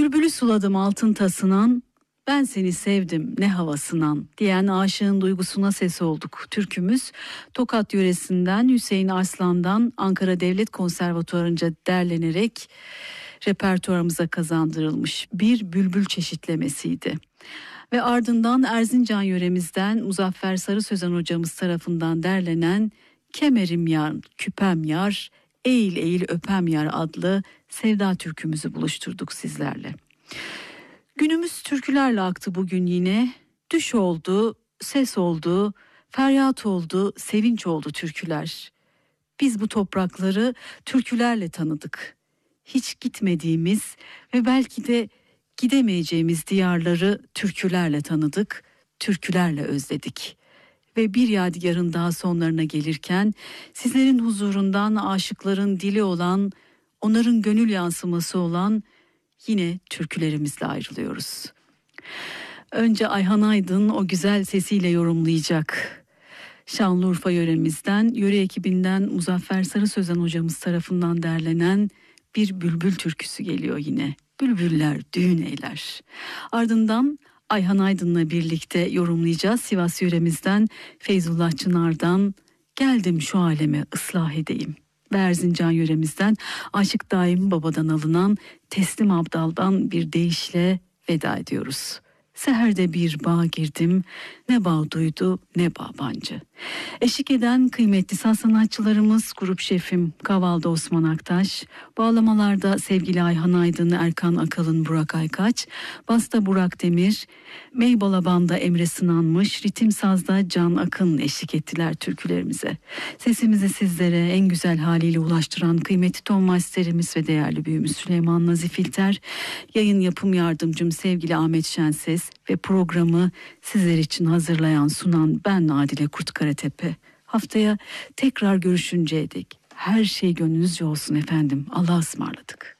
Bülbülü suladım altın tasınan, ben seni sevdim ne havasınan diyen aşığın duygusuna ses olduk. Türkümüz Tokat yöresinden Hüseyin Arslan'dan Ankara Devlet Konservatuvarı'nca derlenerek repertuarımıza kazandırılmış bir bülbül çeşitlemesiydi. Ve ardından Erzincan yöremizden Muzaffer Sarı Sözen hocamız tarafından derlenen Kemerim Yar, Küpem Yar, Eğil Eğil Öpem Yar adlı sevda türkümüzü buluşturduk sizlerle. Günümüz türkülerle aktı bugün yine. Düş oldu, ses oldu, feryat oldu, sevinç oldu türküler. Biz bu toprakları türkülerle tanıdık. Hiç gitmediğimiz ve belki de gidemeyeceğimiz diyarları türkülerle tanıdık, türkülerle özledik. Ve bir yadigarın daha sonlarına gelirken sizlerin huzurundan aşıkların dili olan, onların gönül yansıması olan yine türkülerimizle ayrılıyoruz. Önce Ayhan Aydın o güzel sesiyle yorumlayacak. Şanlıurfa yöremizden, yöre ekibinden Muzaffer Sarı Sözen hocamız tarafından derlenen bir bülbül türküsü geliyor yine. Bülbüller düğün eyler. Ardından Ayhan Aydın'la birlikte yorumlayacağız. Sivas yöremizden Feyzullah Çınar'dan geldim şu aleme ıslah edeyim. Ve Erzincan yöremizden Aşık Daim Baba'dan alınan Teslim Abdal'dan bir deyişle veda ediyoruz. Seherde bir bağ girdim, ne bağ duydu ne bağbancı. Eşlik eden kıymetli saz sanatçılarımız grup şefim Kaval'da Osman Aktaş, bağlamalarda sevgili Ayhan Aydın, Erkan Akalın, Burak Aykaç, basta Burak Demir, Meybalaban'da Emre Sınanmış, ritim sazda Can Akın eşlik ettiler türkülerimize. Sesimizi sizlere en güzel haliyle ulaştıran kıymetli ton masterimiz ve değerli büyüğümüz Süleyman Nazif İlter, yayın yapım yardımcım sevgili Ahmet Şenses ve programı sizler için hazırlayan sunan ben Adile Kurtkaratepe. Haftaya tekrar görüşünceye dek her şey gönlünüzce olsun efendim. Allah'a ısmarladık.